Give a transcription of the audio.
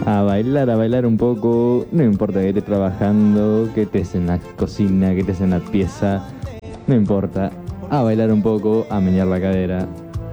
A bailar un poco, no importa que estés trabajando, que estés en la cocina, que estés en la pieza, no importa. A bailar un poco, a menear la cadera.